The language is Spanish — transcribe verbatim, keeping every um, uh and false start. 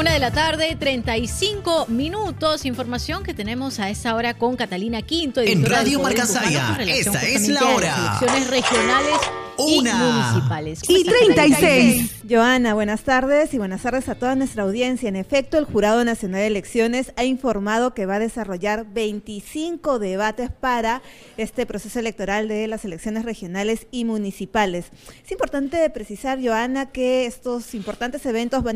Una de la tarde, treinta y cinco minutos. Información que tenemos a esta hora con Catalina Quinto. En Radio Marcasaya, esta es la hora. Las elecciones regionales Una. y municipales. Y treinta y seis. Joana, buenas tardes y buenas tardes a toda nuestra audiencia. En efecto, el Jurado Nacional de Elecciones ha informado que va a desarrollar veinticinco debates para este proceso electoral de las elecciones regionales y municipales. Es importante precisar, Joana, que estos importantes eventos van